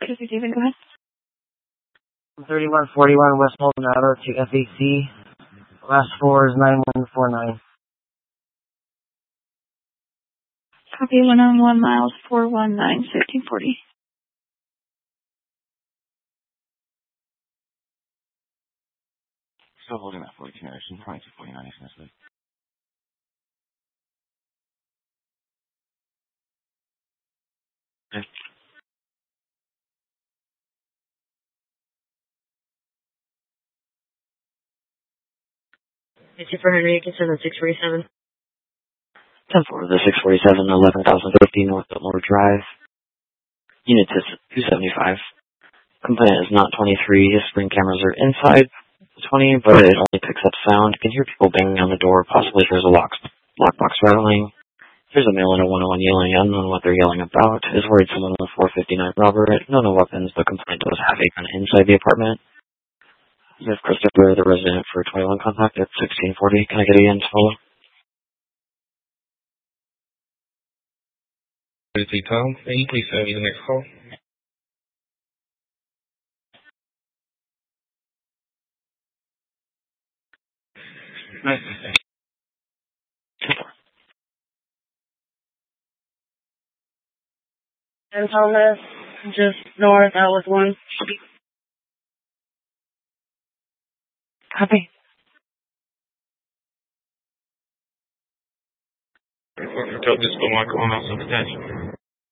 Pacific David, go ahead. 3141 West Maldonado to FAC. Last 4 is 9149. Copy 191 miles 419 1340. Still holding that 42 generation, 2249 is necessary. Okay. It's for Henry Atkinson at 647. 10-4, the 647, 11,050 North Biltmore Drive. Unit is 275. Complainant is not 23. His spring cameras are inside 20, but it only picks up sound. Can hear people banging on the door. Possibly there's a lockbox rattling. There's a male in a 101 yelling. Unknown what they're yelling about. Is worried someone with 459 robbery. No weapons, but complainant does have a gun inside the apartment. You have Christopher, the resident, for 21 contact at 1640. Can I get a in to follow? Tom, can you please send me the next call? Nice. And Thomas, just north, out with 1. Copy. Report for Tote Disco Michael on also attention.